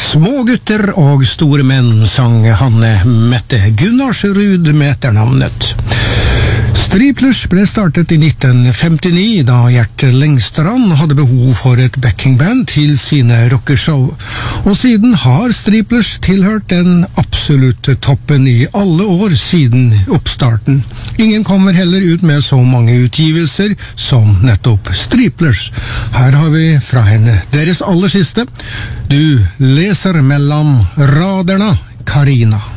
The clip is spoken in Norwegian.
Små gutter og store menn, sang Hanne Mette Gunnarsrud med etternavnet. Striplers ble startet i 1959, da Gjert Lengstrand hadde behov for et backingband til sine rockeshow. Og siden har Striplers tilhørt den absolutte toppen i alle år siden oppstarten. Ingen kommer heller ut med så mange utgivelser som nettopp Striplers. Her har vi fra henne deres aller siste. Du leser mellom raderna, Karina.